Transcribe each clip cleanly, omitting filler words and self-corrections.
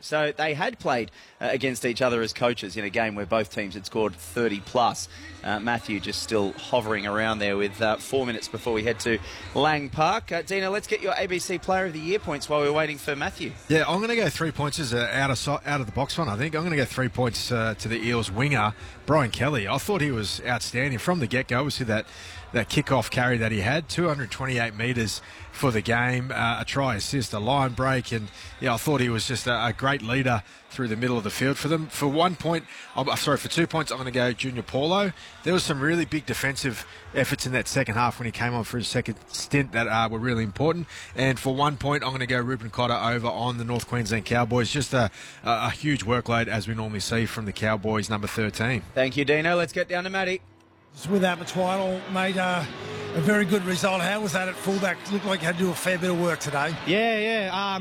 So they had played against each other as coaches in a game where both teams had scored 30+. Matthew just still hovering around there with 4 minutes before we head to Lang Park. Dino, let's get your ABC Player of the Year points while we're waiting for Matthew. Yeah, I'm going to go 3 points as out of the box one, I think. I'm going to go 3 points to the Eels winger, Brian Kelly. I thought he was outstanding from the get-go. Obviously, that kick-off carry that he had, 228 metres for the game, a try assist, a line break, and I thought he was just a great leader through the middle of the field for them. For 2 points, I'm going to go Junior Paulo. There was some really big defensive efforts in that second half when he came on for his second stint that were really important. And for 1 point, I'm going to go Ruben Cotter over on the North Queensland Cowboys. Just a huge workload, as we normally see from the Cowboys, number 13. Thank you, Dino. Let's get down to Matty. With Abertwidal, made a very good result. How was that at fullback? Looked like you had to do a fair bit of work today. Yeah.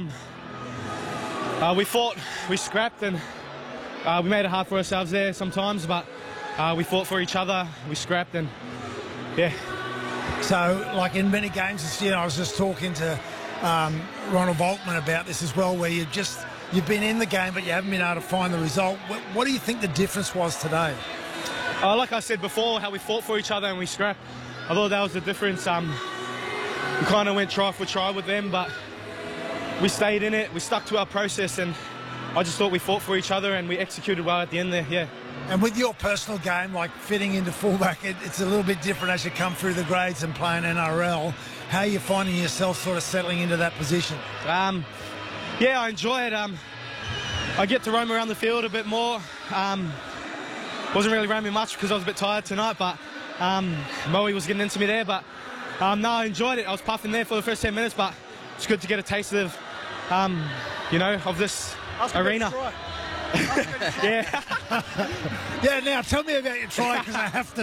We fought, we scrapped, and we made it hard for ourselves there sometimes, but we fought for each other, we scrapped, and yeah. So, like in many games this year, I was just talking to Ronald Volkman about this as well, where you've been in the game, but you haven't been able to find the result. What do you think the difference was today? Like I said before, how we fought for each other and we scrapped. I thought that was the difference. We kind of went try for try with them, but we stayed in it. We stuck to our process, and I just thought we fought for each other and we executed well at the end there, yeah. And with your personal game, like fitting into fullback, it's a little bit different as you come through the grades and playing NRL. How are you finding yourself sort of settling into that position? Yeah, I enjoy it. I get to roam around the field a bit more. Wasn't really roaming much because I was a bit tired tonight, but Moe was getting into me there. But no, I enjoyed it. I was puffing there for the first 10 minutes, but it's good to get a taste of, of this arena. Yeah. Yeah, now tell me about your try, because I have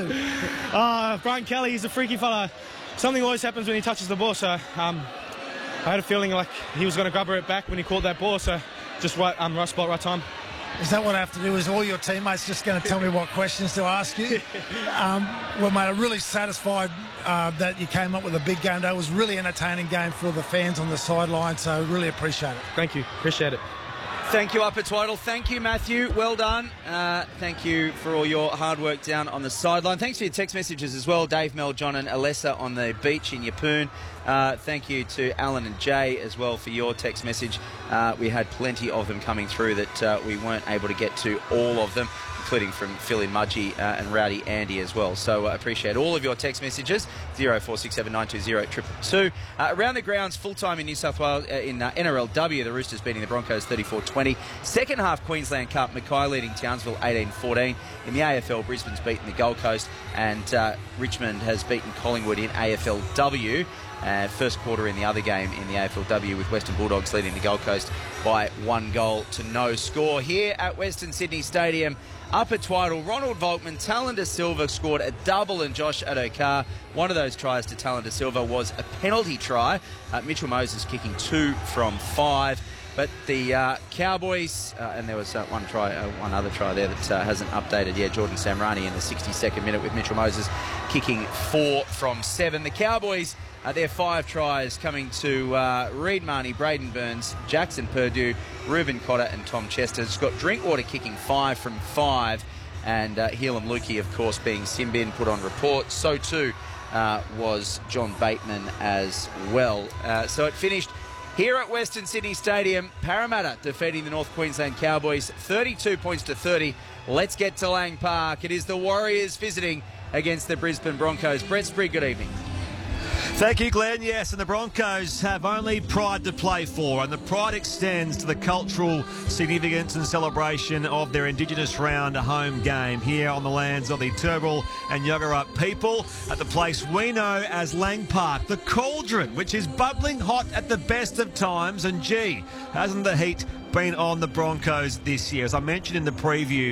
to. Brian Kelly, he's a freaky fella. Something always happens when he touches the ball, so I had a feeling like he was going to grab it back when he caught that ball, so just right spot, right time. Is that what I have to do? Is all your teammates just going to tell me what questions to ask you? Well, mate, I'm really satisfied that you came up with a big game. That was a really entertaining game for the fans on the sideline, so really appreciate it. Thank you. Appreciate it. Thank you, Abertwidal. Thank you, Matthew. Well done. Thank you for all your hard work down on the sideline. Thanks for your text messages as well. Dave, Mel, John and Alessa on the beach in Yeppoon. Thank you to Alan and Jay as well for your text message. We had plenty of them coming through that we weren't able to get to all of them, including from Phil in Mudgee and Rowdy Andy as well. So I appreciate all of your text messages. 0467 920 222. Around the grounds, full-time in New South Wales in NRLW, the Roosters beating the Broncos 34-20. Second half Queensland Cup, Mackay leading Townsville 18-14. In the AFL, Brisbane's beaten the Gold Coast, and Richmond has beaten Collingwood in AFLW. First quarter in the other game in the AFLW, with Western Bulldogs leading the Gold Coast by 1 goal to no score. Here at Western Sydney Stadium, Abertwidal, Ronald Volkman, Talon Da Silva scored a double, and Josh Adokar. One of those tries to Talon Da Silva was a penalty try. Mitchell Moses kicking 2 from 5. But the Cowboys, and there was one other try there that hasn't updated yet, Jordan Samrani in the 62nd minute with Mitchell Moses kicking 4 from 7. The Cowboys, their 5 tries coming to Reid Marnie, Braden Burns, Jackson Purdue, Ruben Cotter and Tom Chester. Scott Drinkwater kicking 5 from 5, and Helam Lukey, of course, being sin-bin, put on report. So too was John Bateman as well. So it finished here at Western Sydney Stadium. Parramatta defeating the North Queensland Cowboys 32 points to 30. Let's get to Lang Park. It is the Warriors visiting against the Brisbane Broncos. Brett Sprigg, good evening. Thank you, Glenn. Yes, and the Broncos have only pride to play for, and the pride extends to the cultural significance and celebration of their Indigenous round home game here on the lands of the Turrbal and Yagara people at the place we know as Lang Park, the Cauldron, which is bubbling hot at the best of times, and gee, hasn't the heat been on the Broncos this year? As I mentioned in the preview,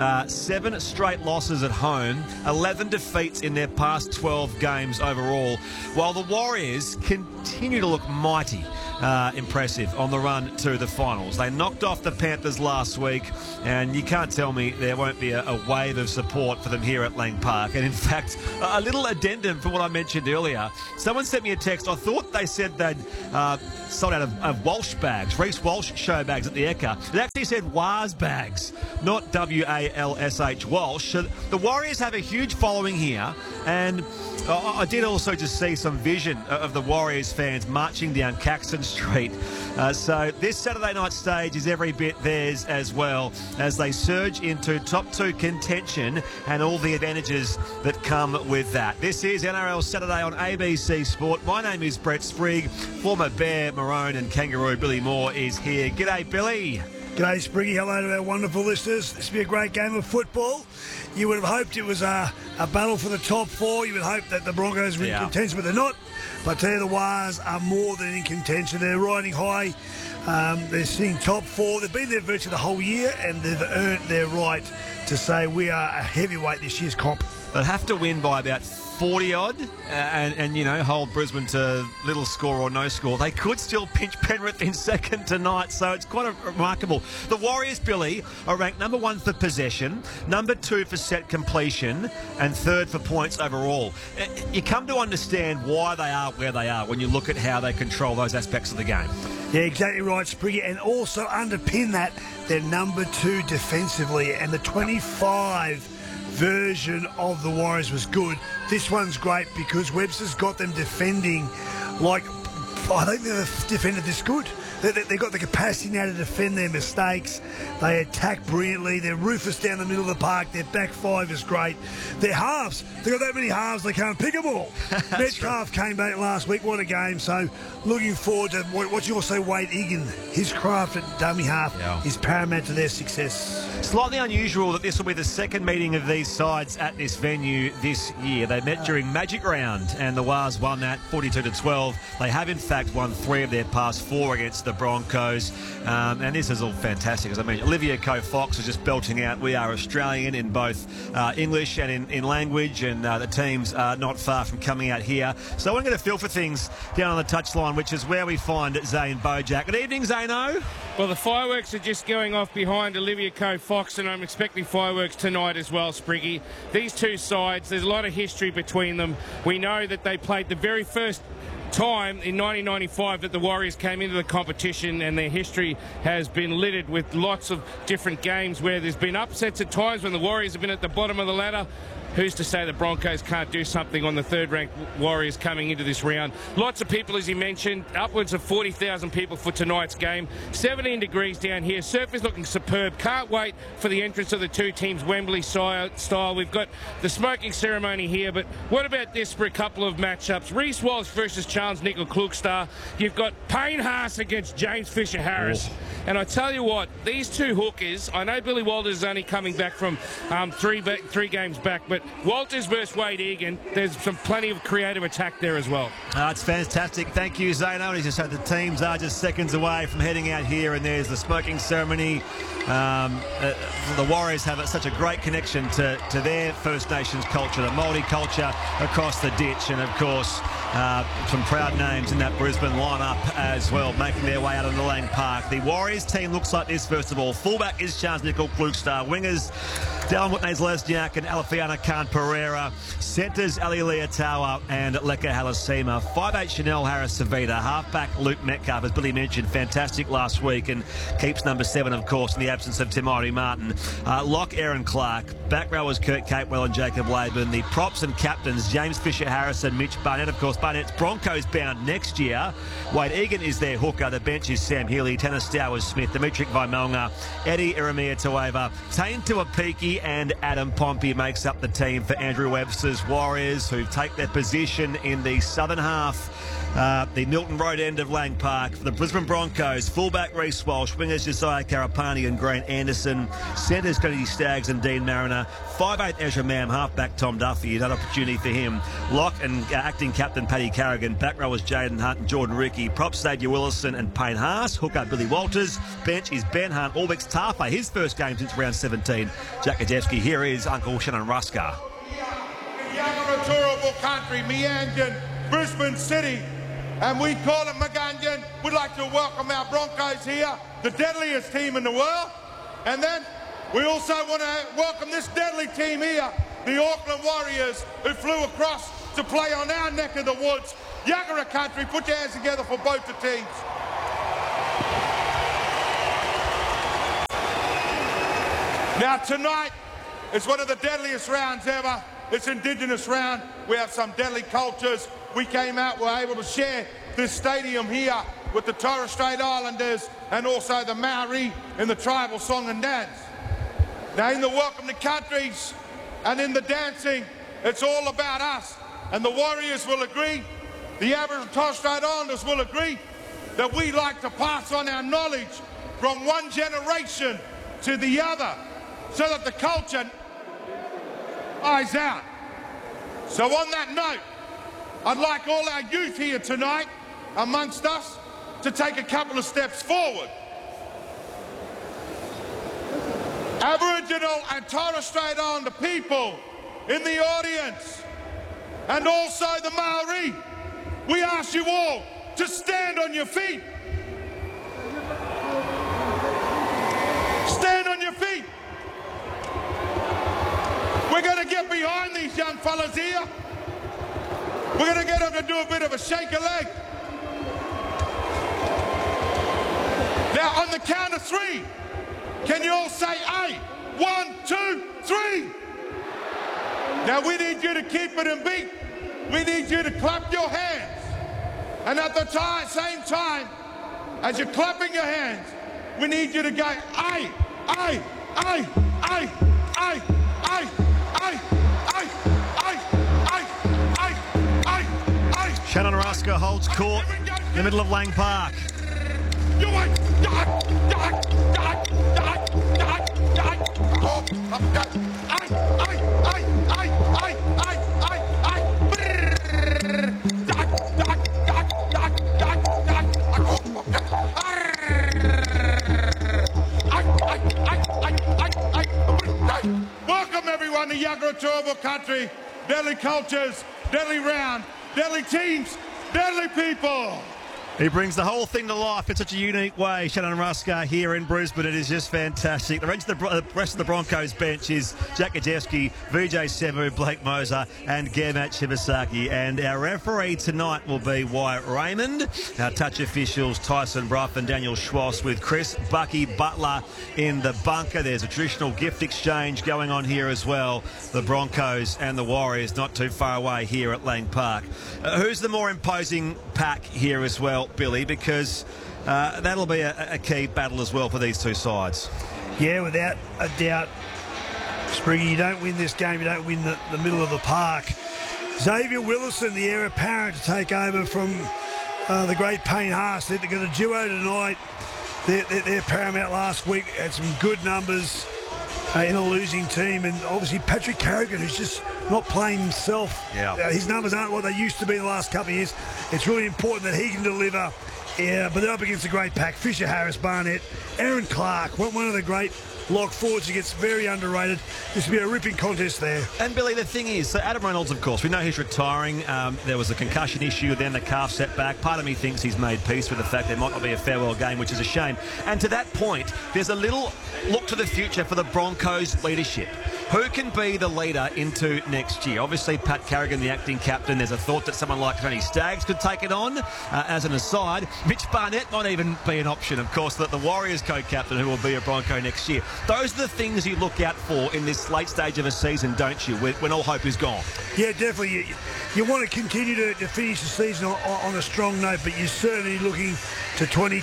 7 straight losses at home, 11 defeats in their past 12 games overall, while the Warriors continue continue to look mighty impressive on the run to the finals. They knocked off the Panthers last week, and you can't tell me there won't be a wave of support for them here at Lang Park. And in fact, a little addendum from what I mentioned earlier. Someone sent me a text. I thought they said they'd sold out of Walsh bags, Reece Walsh show bags at the Ekka. It actually said Wars bags, not W-A-L-S-H Walsh. So the Warriors have a huge following here, and I did also just see some vision of the Warriors fans marching down Caxton Street. So this Saturday night stage is every bit theirs as well, as they surge into top 2 contention and all the advantages that come with that. This is NRL Saturday on ABC Sport. My name is Brett Sprigg. Former Bear, Maroon and Kangaroo Billy Moore is here. G'day, Billy. G'day, Spriggy. Hello to our wonderful listeners. This will be a great game of football. You would have hoped it was a battle for the top 4. You would hope that the Broncos were in contention, but they're not. But I tell you, the Wars are more than in contention. They're riding high. They're sitting top 4. They've been there virtually the whole year, and they've earned their right to say we are a heavyweight this year's comp. They'll have to win by about 40-odd and, you know, hold Brisbane to little score or no score. They could still pinch Penrith in second tonight, so it's quite remarkable. The Warriors, Billy, are ranked number 1 for possession, number 2 for set completion, and 3rd for points overall. You come to understand why they are where they are when you look at how they control those aspects of the game. Yeah, exactly right, Spriggy. And also underpin that, they're number 2 defensively, and the 25 version of the Warriors was good. This one's great because Webster's got them defending like I think they've never defended this good. They've got the capacity now to defend their mistakes. They attack brilliantly. They're ruthless down the middle of the park. Their back 5 is great. Their halves, they've got that many halves they can't pick them all. Metcalf came back last week. What a game. So looking forward to what you also Wade Egan. His craft at dummy half is paramount to their success. Slightly unusual that this will be the second meeting of these sides at this venue this year. They met during Magic Round and the Wars won that 42-12. They have in fact won 3 of their past 4 against the Broncos, and this is all fantastic. As I mentioned, Olivia Coe-Fox was just belting out "We are Australian" in both English and in language, and the teams are not far from coming out here. So I'm going to feel for things down on the touchline, which is where we find Zane Bojack. Good evening, Zano. Well, the fireworks are just going off behind Olivia Coe-Fox, and I'm expecting fireworks tonight as well, Spriggy. These two sides, there's a lot of history between them. We know that they played the very first time in 1995 that the Warriors came into the competition, and their history has been littered with lots of different games where there's been upsets at times when the Warriors have been at the bottom of the ladder. Who's to say the Broncos can't do something on the third-ranked Warriors coming into this round? Lots of people, as you mentioned, upwards of 40,000 people for tonight's game. 17 degrees down here. Surf is looking superb. Can't wait for the entrance of the two teams, Wembley style. We've got the smoking ceremony here, but what about this for a couple of matchups? Reece Walsh versus Charles Nicoll-Klokstad. You've got Payne Haas against James Fisher-Harris. And I tell you what, these two hookers, I know Billy Walters is only coming back from three games back, but Walters versus Wade Egan, there's plenty of creative attack there as well. It's fantastic. Thank you, Zano. He just said the teams are just seconds away from heading out here, and there's the smoking ceremony. The Warriors have such a great connection to their First Nations culture, the Māori culture across the ditch, and of course some proud names in that Brisbane lineup as well, making their way out on the Lang Park. The Warriors team looks like this, first of all. Fullback is Charles Nicoll-Klokstad. Wingers, Dallin Whitney-Lesniak and Alafiana Khan-Pereira. Centres, Ali Leotawa and Leka Halasima. 5'8" Chanel Harris-Savita. Halfback, Luke Metcalf, as Billy mentioned, fantastic last week and keeps number 7, of course, in the absence of Timothy Martin. Lock, Aaron Clark. Back rowers, Kurt Capewell and Jacob Laban. The props and captains, James Fisher-Harris and Mitch Barnett. Of course, Barnett's Broncos bound next year. Wade Egan is their hooker. The bench is Sam Healy, Tanner Stowers-Smith, Dimitri Vaimelga, Eddie Iramia Tueva, Tane Tuapiki and Adam Pompey makes up the team for Andrew Webster's Warriors, who take their position in the southern half, the Milton Road end of Lang Park. For the Brisbane Broncos, fullback Reece Walsh, wingers Josiah Karapani and Grant Anderson, centres Kennedy Staggs and Dean Mariner, 5'8" Ezra Mam, halfback Tom Duffy, another opportunity for him. Lock and acting captain Paddy Carrigan, back rowers Jaden Hunt and Jordan Rickey, props Xavier Willison and Payne Haas, hooker Billy Walters, bench is Ben Hunt, Albix Tafa, his first game since round 17. Jack Kajewski, here is Uncle Shannon Ruska. Yamaraturable country, Meanjin, Brisbane City, and we call it Magunjan. We'd like to welcome our Broncos here, the deadliest team in the world. And then we also want to welcome this deadly team here, the Auckland Warriors, who flew across to play on our neck of the woods. Yagara country, put your hands together for both the teams. Now tonight, it's one of the deadliest rounds ever. It's Indigenous round. We have some deadly cultures. We came out, we're able to share this stadium here with the Torres Strait Islanders and also the Maori in the tribal song and dance. Now in the welcome to countries and in the dancing, it's all about us. And the Warriors will agree, the Aboriginal Torres Strait Islanders will agree, that we like to pass on our knowledge from one generation to the other, so that the culture dies out. So on that note, I'd like all our youth here tonight amongst us to take a couple of steps forward. Aboriginal and Torres Strait Islander people in the audience, and also the Maori, we ask you all to stand on your feet. Stand on your feet. We're going to get behind these young fellas here. We're going to get them to do a bit of a shake a leg. Now, on the count of three, can you all say aye? 1, 2, 3. Now, we need you to keep it in beat. We need you to clap your hands. And at the same time, as you're clapping your hands, we need you to go aye, aye, aye, aye, aye, aye, aye, aye, aye, aye, aye, aye. Shannon Ruska holds court in the middle of Lang Park. Welcome everyone to Yagara Turrbal country, deadly cultures, deadly round, deadly teams, deadly people. He brings the whole thing to life in such a unique way. Shannon Ruska here in Brisbane. It is just fantastic. The rest of the Broncos bench is Jack Gajewski, Vijay Semu, Blake Moser and Germat Shibasaki. And our referee tonight will be Wyatt Raymond. Our touch officials Tyson Brough and Daniel Schwass, with Chris Bucky Butler in the bunker. There's a traditional gift exchange going on here as well. The Broncos and the Warriors not too far away here at Lang Park. Who's the more imposing pack here as well, Billy, because that'll be a key battle as well for these two sides? Yeah, without a doubt, Spriggy, you don't win this game, you don't win the middle of the park. Xavier Willison, the heir apparent to take over from the great Payne Haas. They've got a duo tonight. They're paramount last week, had some good numbers in a losing team, and obviously Patrick Carrigan, who's just not playing himself. Yeah. His numbers aren't what they used to be in the last couple of years. It's really important that he can deliver. Yeah, but they're up against a great pack. Fisher Harris, Barnett, Aaron Clark, one of the great lock forwards who gets very underrated. This will be a ripping contest there. And Billy, the thing is, so Adam Reynolds, of course, we know he's retiring. There was a concussion issue, then the calf setback. Part of me thinks he's made peace with the fact there might not be a farewell game, which is a shame. And to that point, there's a little look to the future for the Broncos leadership. Who can be the leader into next year? Obviously, Pat Carrigan, the acting captain. There's a thought that someone like Tony Staggs could take it on. As an aside, Mitch Barnett might even be an option. Of course, the Warriors co-captain, who will be a Bronco next year. Those are the things you look out for in this late stage of a season, don't you, when all hope is gone? Yeah, definitely. You want to continue to finish the season on a strong note, but you're certainly looking to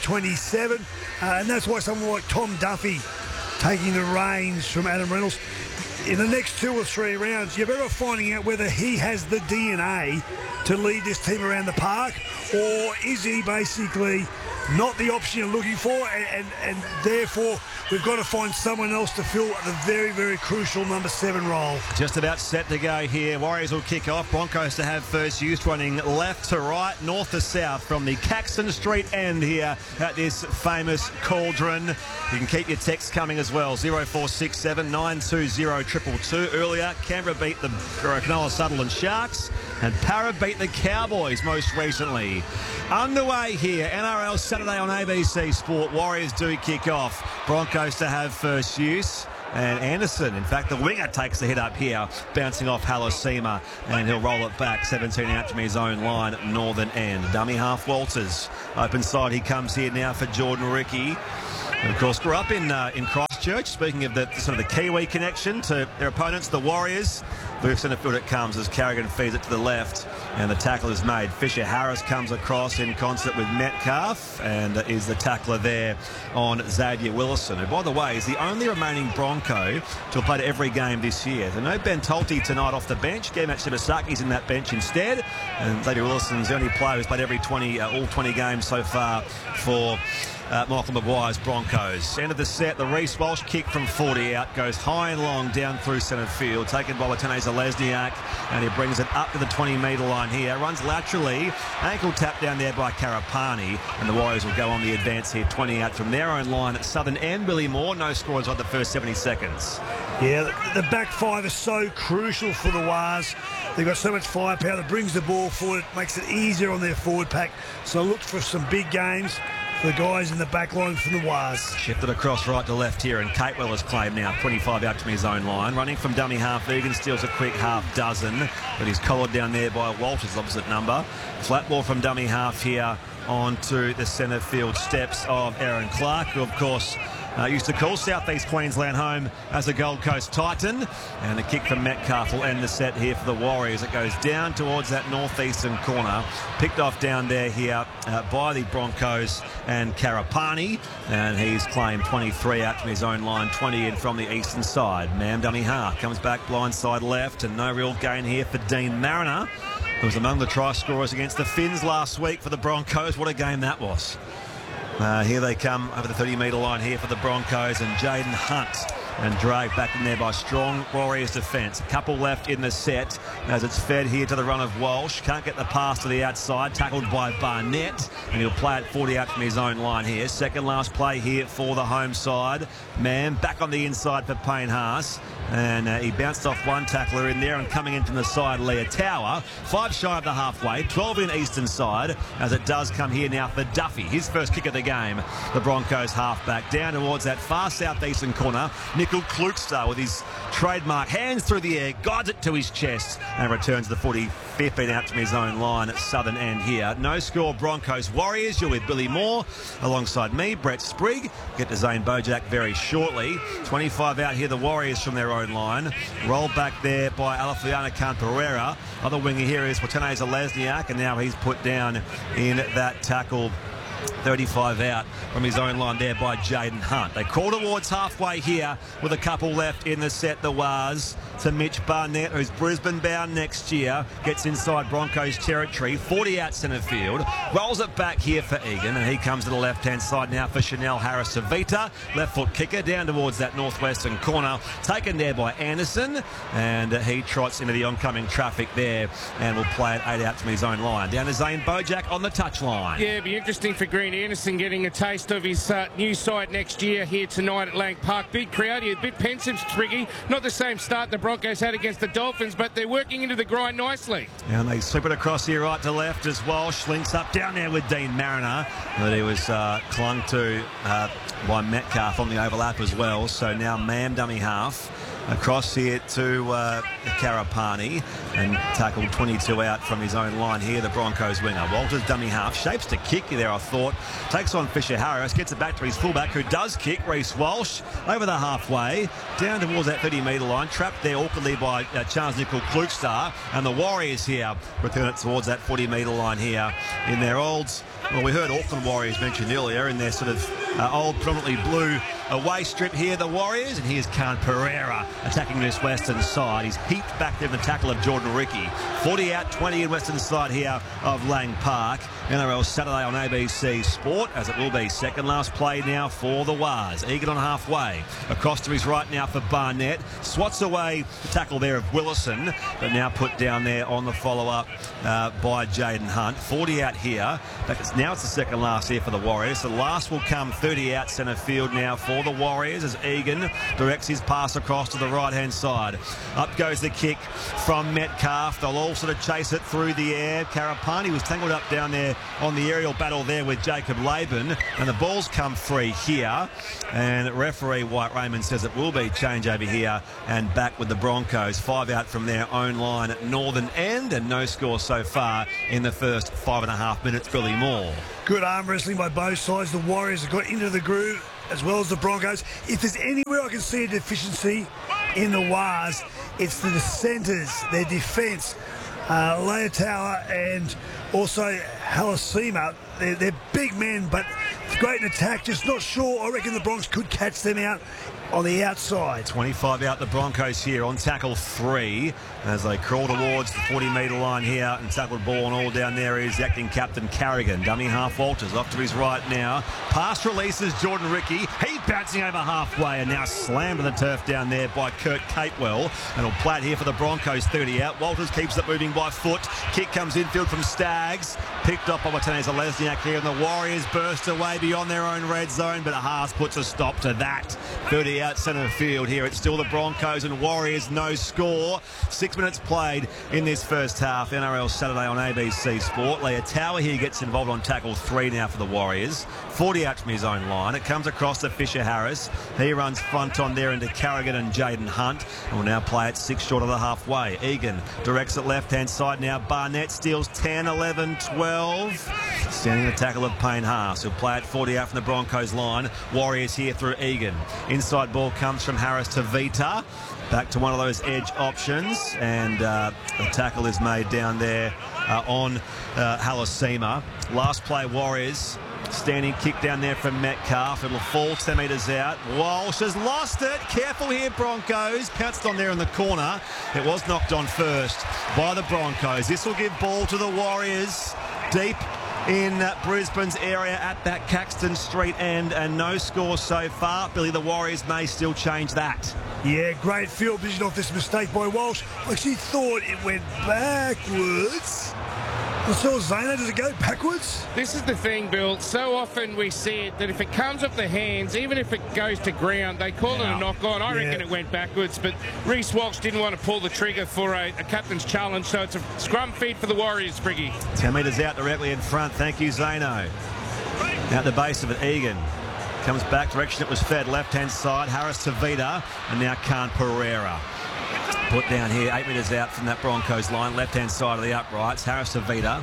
2027. And that's why someone like Tom Duffy taking the reins from Adam Reynolds. In the next 2 or 3 rounds, you're better off finding out whether he has the DNA to lead this team around the park, or is he basically not the option you're looking for, and therefore we've got to find someone else to fill the very, very crucial number 7 role. Just about set to go here. Warriors will kick off. Broncos to have first use, running left to right, north to south from the Caxton Street end here at this famous cauldron. You can keep your texts coming as well. 0467 920 222. Earlier, Canberra beat the Cronulla Sutherland Sharks and Para beat the Cowboys most recently. Underway here, NRL Saturday on ABC Sport. Warriors do kick off. Broncos to have first use. And Anderson, in fact, the winger takes the hit up here, bouncing off Halasima, and he'll roll it back, 17 out from his own line, northern end. Dummy half Walters. Open side, he comes here now for Jordan Ricky. And of course, grew up in Christchurch. Speaking of the sort of the Kiwi connection to their opponents, the Warriors. Blue centre field it comes as Carrigan feeds it to the left, and the tackle is made. Fisher Harris comes across in concert with Metcalf, and is the tackler there on Xavier Willison, who, by the way, is the only remaining Bronco to have played every game this year. There's no Ben Tolte tonight off the bench. Gemat Shibasaki's in that bench instead, and Xavier Willison's the only player who's played all 20 games so far for Michael Maguire's Broncos. End of the set, the Reece Walsh kick from 40 out goes high and long down through centre field, taken by Watene Zelezniak, and he brings it up to the 20-metre line here, runs laterally, ankle tap down there by Karapani, and the Warriors will go on the advance here, 20 out from their own line at southern end. Billy Moore, no score inside the first 70 seconds. Yeah, the back five is so crucial for the Wars. They've got so much firepower that brings the ball forward, it makes it easier on their forward pack, so look for some big games. The guys in the back line from the Wars. Shifted across right to left here, and Catewell has claimed now 25 out from his own line. Running from dummy half, Egan steals a quick half dozen, but he's collared down there by Walters, opposite number. Flat ball from dummy half here onto the centre field steps of Aaron Clark, who of course used to call South East Queensland home as a Gold Coast Titan. And a kick from Metcalf will end the set here for the Warriors. It goes down towards that northeastern corner. Picked off down there here by the Broncos and Karapani. And he's claimed 23 out from his own line, 20 in from the eastern side. Mam dummy half comes back blindside left, and no real gain here for Dean Mariner, who was among the try scorers against the Finns last week for the Broncos. What a game that was. Here they come over the 30-metre line here for the Broncos, and Jaden Hunt, and dragged back in there by strong Warriors defence. A couple left in the set as it's fed here to the run of Walsh. Can't get the pass to the outside, tackled by Barnett, and he'll play it 40 out from his own line here. Second last play here for the home side. Man back on the inside for Payne Haas, and he bounced off one tackler in there, and coming in from the side, Leah Tower. 5 shy of the halfway, 12 in eastern side, as it does come here now for Duffy. His first kick of the game. The Broncos halfback down towards that far southeastern corner. Nickel Klukstar with his trademark hands through the air, guides it to his chest, and returns the footy 15 out from his own line at southern end here. No score, Broncos Warriors. You're with Billy Moore alongside me, Brett Sprigg. Get to Zane Bojack very shortly. 25 out here, the Warriors from their own line. Roll back there by Alafiana Khan-Pereira. Other winger here is Watene Zelezniak, and now he's put down in that tackle. 35 out from his own line there by Jaden Hunt. They crawl towards halfway here with a couple left in the set. The Wars to Mitch Barnett, who's Brisbane bound next year, gets inside Broncos territory, 40 out centre field, rolls it back here for Egan, and he comes to the left hand side now for Chanel Harris-Savita, left foot kicker down towards that northwestern corner, taken there by Anderson, and he trots into the oncoming traffic there and will play it 8 out from his own line. Down to Zane Bojack on the touchline. Yeah, it'd be interesting for Green Anderson getting a taste of his new side next year here tonight at Lang Park. Big crowd here, a bit pensive, Spriggy. Not the same start the Broncos had against the Dolphins, but they're working into the grind nicely. And they slip it across here right to left as Walsh links up down there with Dean Mariner, but he was clung to by Metcalf on the overlap as well. So now Mam dummy half across here to Karapani, and tackled 22 out from his own line here, the Broncos winger. Walters dummy half, shapes to kick there, I thought. Takes on Fisher Harris, gets it back to his fullback, who does kick, Reece Walsh, over the halfway, down towards that 30-metre line, trapped there awkwardly by Charles Nickel Klukstar, and the Warriors here return it towards that 40-metre line here in their old, well, we heard Auckland Warriors mentioned earlier, in their sort of old predominantly blue Away strip here, the Warriors, and here's Khan Pereira attacking this western side. He's heaped back there in the tackle of Jordan Ricky. 40 out, 20 in western side here of Lang Park. NRL Saturday on ABC Sport, as it will be second last play now for the Wars. Egan on halfway. Across to his right now for Barnett. Swats away the tackle there of Willison, but now put down there on the follow-up by Jaden Hunt. 40 out here. Now it's the second last here for the Warriors. The last will come 30 out centre field now for the Warriors as Egan directs his pass across to the right-hand side. Up goes the kick from Metcalf. They'll all sort of chase it through the air. Karapani was tangled up down there on the aerial battle there with Jacob Laban, and the ball's come free here, and referee White Raymond says it will be change over here and back with the Broncos. 5 out from their own line at northern end, and no score so far in the first 5.5 minutes. Billy Moore. Good arm wrestling by both sides. The Warriors have got into the groove as well as the Broncos. If there's anywhere I can see a deficiency in the Wars, it's the centres, their defence. Leotower and also Halasima, they're big men, but great in attack. Just not sure. I reckon the Broncos could catch them out on the outside. 25 out the Broncos here on tackle 3 as they crawl towards the 40-metre line here, and tackled ball and all down there is acting captain Carrigan. Dummy half Walters off to his right now. Pass releases Jordan Ricky. He bouncing over halfway and now slammed to the turf down there by Kurt Capewell. And he'll play it here for the Broncos. 30 out. Walters keeps it moving by foot. Kick comes infield from Staggs. Picked up by Martinez Lesniak here, and the Warriors burst away beyond their own red zone, but Haas puts a stop to that. 30 out centre field here. It's still the Broncos and Warriors, no score. 6 minutes played in this first half. NRL Saturday on ABC Sport. Leotower here gets involved on tackle 3 now for the Warriors. 40 out from his own line. It comes across to Fisher Harris. He runs front on there into Carrigan and Jaden Hunt, and will now play it 6 short of the halfway. Egan directs it left-hand side now. Barnett steals 10, 11, 12. Standing the tackle of Payne Haas. He'll play it 40 out from the Broncos line. Warriors here through Egan. Inside ball comes from Harris to Vita. Back to one of those edge options, and the tackle is made down there on Halasima. Last play, Warriors. Standing kick down there from Metcalf. It'll fall 10 metres out. Walsh has lost it. Careful here, Broncos. Pounced on there in the corner. It was knocked on first by the Broncos. This will give ball to the Warriors deep in Brisbane's area at that Caxton Street end, and no score so far. Billy, the Warriors may still change that. Yeah, great field vision off this mistake by Walsh. I actually thought it went backwards. I saw Zano, does it go backwards? This is the thing, Bill. So often we see it that if it comes off the hands, even if it goes to ground, they call it a knock-on. I reckon it went backwards, but Reece Walsh didn't want to pull the trigger for a captain's challenge, so it's a scrum feed for the Warriors, Briggy. 10 metres out directly in front. Thank you, Zano. Out the base of it, Egan. Comes back, direction it was fed, left-hand side. Harris to Vida, and now Khan Pereira. Put down here, 8 metres out from that Broncos line, left-hand side of the uprights. Harris to Vida.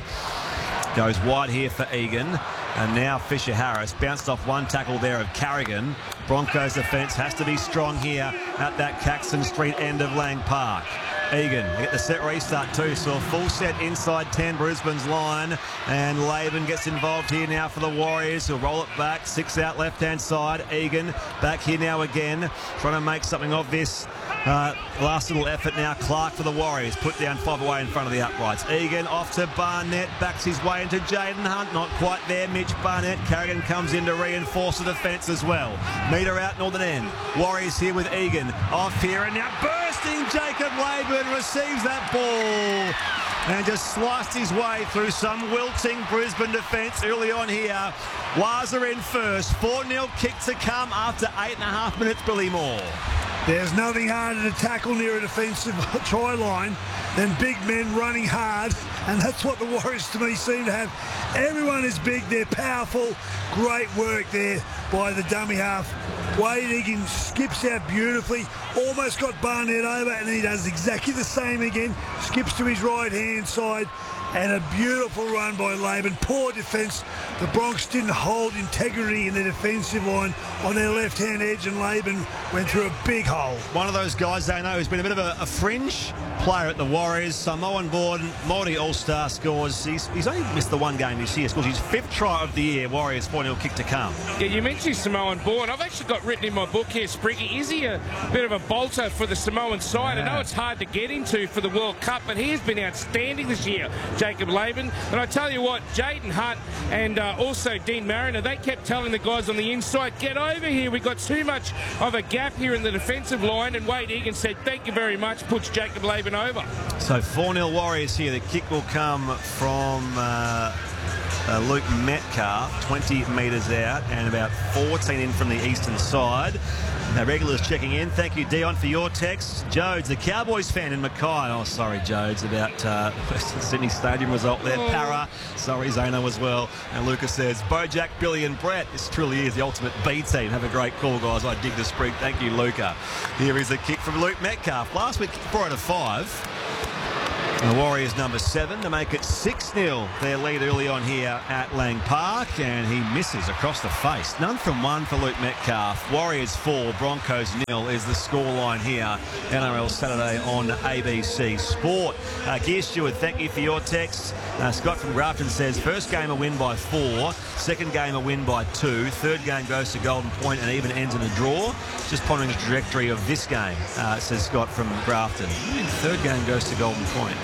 Goes wide here for Egan. And now Fisher Harris bounced off one tackle there of Carrigan. Broncos defence has to be strong here at that Caxton Street end of Lang Park. Egan, they get the set restart too, so a full set inside 10, Brisbane's line, and Laban gets involved here now for the Warriors. He'll roll it back, 6 out left-hand side. Egan back here now again, trying to make something of this. Last little effort now. Clark for the Warriors. Put down 5 away in front of the uprights. Egan off to Barnett. Backs his way into Jaden Hunt. Not quite there. Mitch Barnett. Carrigan comes in to reinforce the defence as well. Metre out northern end. Warriors here with Egan. Off here and now bursting. Jacob Laban receives that ball and just sliced his way through some wilting Brisbane defence early on here. Waz are in first. 4-0 kick to come after 8.5 minutes. Billy Moore. There's nothing harder to tackle near a defensive try line than big men running hard, and that's what the Warriors to me seem to have. Everyone is big, they're powerful. Great work there by the dummy half. Wade Egan skips out beautifully, almost got Barnett over, and he does exactly the same again. Skips to his right hand side and a beautiful run by Laban. Poor defence. The Bronx didn't hold integrity in the defensive line on their left-hand edge, and Laban went through a big hole. One of those guys they know who's been a bit of a fringe player at the Warriors. Samoan born, multi All-Star scores. He's only missed the one game this year. Scores his 5th try of the year. Warriors 4-0 kick to come. Yeah, you mentioned Samoan born. I've actually got written in my book here, Spriggy, is he a bit of a bolter for the Samoan side? Yeah. I know it's hard to get into for the World Cup, but he has been outstanding this year, Jacob Laban. And I tell you what, Jaden Hunt and also Dean Mariner, they kept telling the guys on the inside, get over here. We've got too much of a gap here in the defensive line. And Wade Egan said, thank you very much, puts Jacob Laban over. So 4-0 Warriors here. The kick will come from Luke Metcalf, 20 metres out and about 14 in from the eastern side. Now, regulars checking in. Thank you, Dion, for your text. Jodes, the Cowboys fan in Mackay. Oh, sorry, Jodes, about Western Sydney Stadium result there. Para, sorry, Zano as well. And Lucas says, Bojack, Billy and Brett. This truly is the ultimate B team. Have a great call, guys. I dig the sprig. Thank you, Luca. Here is a kick from Luke Metcalf. Last week, 4 out of 5. The Warriors number 7 to make it 6-0. Their lead early on here at Lang Park, and he misses across the face. None from 1 for Luke Metcalf. Warriors 4, Broncos 0 is the scoreline here. NRL Saturday on ABC Sport. Gear Steward, thank you for your text. Scott from Grafton says, first game a win by 4, second game a win by 2, third game goes to Golden Point and even ends in a draw. Just pondering the trajectory of this game, says Scott from Grafton. Third game goes to Golden Point.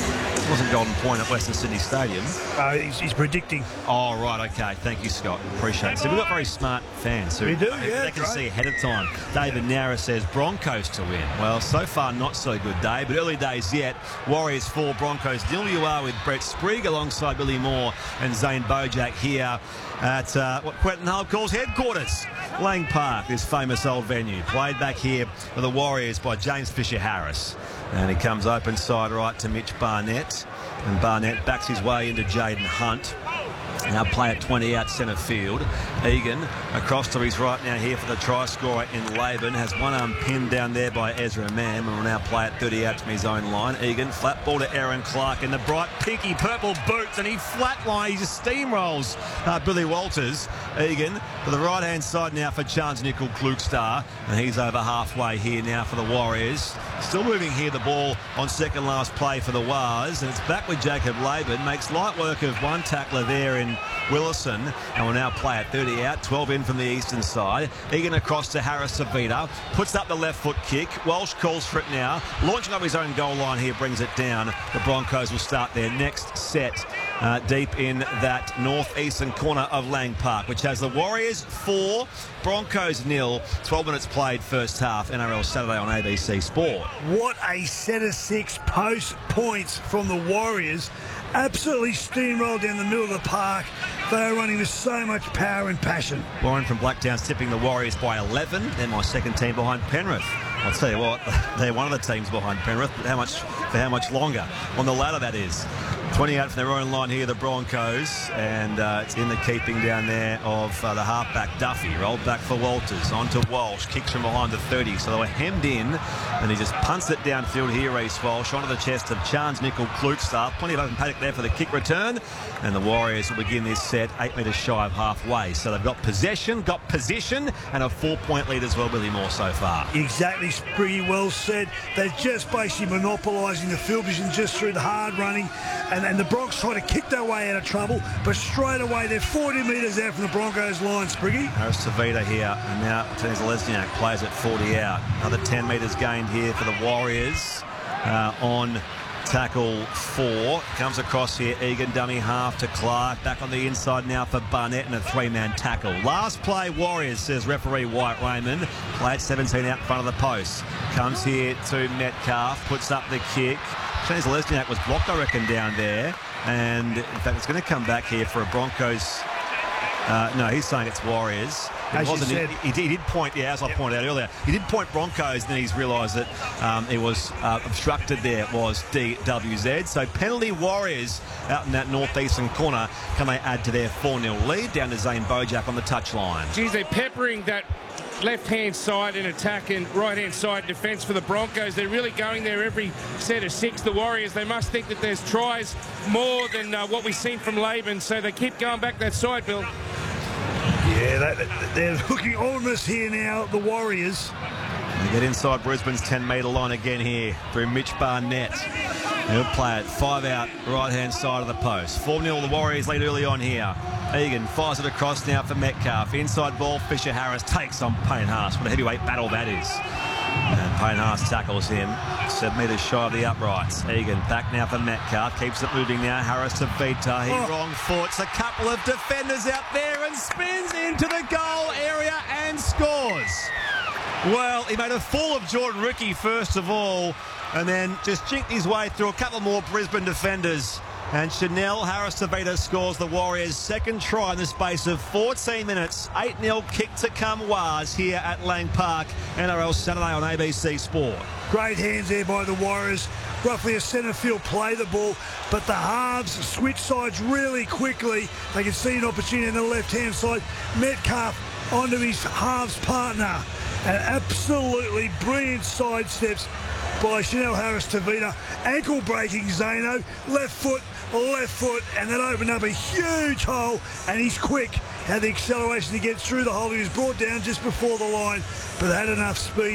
It wasn't Golden Point at Western Sydney Stadium. He's predicting. Oh, right, okay. Thank you, Scott. Appreciate it. So we've got very smart fans who We do, yeah, they can great. see ahead of time. David Nara says Broncos to win. Well, so far not so good day, but early days yet. Warriors 4, Broncos 0. You are with Brett Sprigg alongside Billy Moore and Zane Bojack here at what Quentin Hub calls headquarters. Lang Park, this famous old venue. Played back here for the Warriors by James Fisher-Harris. And he comes open side right to Mitch Barnett. And Barnett backs his way into Jaden Hunt. Now play at 20 out centre field. Egan across to his right now here for the try scorer in Laban. Has one arm pinned down there by Ezra Mam, and will now play at 30 out from his own line. Egan, flat ball to Aaron Clark in the bright pinky purple boots, and he flatline, he just steamrolls Billy Walters. Egan to the right hand side now for Charles Nickel Klugstar, and he's over halfway here now for the Warriors. Still moving here, the ball on second last play for the Wars, and it's back with Jacob Laban. Makes light work of one tackler there in Willison, and will now play at 30 out, 12 in from the eastern side. Egan across to Harris Savita, puts up the left foot kick. Walsh calls for it now, launching up his own goal line here, brings it down. The Broncos will start their next set deep in that northeastern corner of Lang Park, which has the Warriors 4, Broncos 0. 12 minutes played first half. NRL Saturday on ABC Sport. What a set of 6 post points from the Warriors. Absolutely steamrolled down the middle of the park. They are running with so much power and passion. Warren from Blacktown's tipping the Warriors by 11. They're my second team behind Penrith. I'll tell you what, they're one of the teams behind Penrith, but for how much longer? On the ladder, that is. 28 from their own line here, the Broncos, and it's in the keeping down there of the halfback Duffy. Rolled back for Walters, onto Walsh, kicks from behind the 30, so they were hemmed in, and he just punts it downfield here, Reece Walsh, onto the chest of Charles Nickel Klugstar. Plenty of open paddock there for the kick return, and the Warriors will begin this set 8 metres shy of halfway. So they've got possession, got position, and a 4-point lead as well, Billy Moore, so far. Exactly, pretty well said. They're just basically monopolising the field position just through the hard running, and the Bronx try to kick their way out of trouble, but straight away they're 40 metres out from the Broncos line, Spriggy. Harris Savita here, and now Tennis Lesniak plays at 40 out. Another 10 metres gained here for the Warriors on tackle 4. Comes across here, Egan dummy half to Clark. Back on the inside now for Barnett and a 3-man tackle. Last play Warriors, says referee White Raymond. Play at 17 out in front of the post. Comes here to Metcalf, puts up the kick. Tennis Lesniak was blocked, I reckon, down there. And in fact, it's going to come back here for a Broncos. No, he's saying it's Warriors. As you said. He did point, yeah, as I pointed out earlier, he did point Broncos, and then he's realised that it was obstructed there. It was DWZ. So penalty Warriors out in that northeastern corner. Can they add to their 4-0 lead? Down to Zane Bojack on the touchline. Geez, they're peppering that left-hand side in attack and right-hand side defence for the Broncos. They're really going there every set of 6. The Warriors, they must think that there's tries more than what we've seen from Laban, so they keep going back that side, Bill. Yeah, they're looking ominous here now, the Warriors. They get inside Brisbane's 10-metre line again here through Mitch Barnett. He'll play it 5 out, right-hand side of the post. 4-0 the Warriors lead early on here. Egan fires it across now for Metcalf. Inside ball, Fisher-Harris takes on Payne Haas. What a heavyweight battle that is. And Payne Haas tackles him 7 metres shy of the uprights. Egan back now for Metcalf. Keeps it moving now. Harris to Vita. He wrong foots a couple of defenders out there and spins into the goal area and scores. Well, he made a fool of Jordan Riki first of all, and then just jinked his way through a couple more Brisbane defenders. And Chanel Harris-Tavita scores the Warriors' second try in the space of 14 minutes. 8-0 kick to come was here at Lang Park. NRL Saturday on ABC Sport. Great hands there by the Warriors. Roughly a centre field play the ball, but the halves switch sides really quickly. They can see an opportunity on the left-hand side. Metcalf onto his halves partner. And absolutely brilliant sidesteps by Chanel Harris-Tavita. Ankle breaking Zano. Left foot, and that opened up a huge hole. And he's quick. Had the acceleration to get through the hole. He was brought down just before the line, but had enough speed.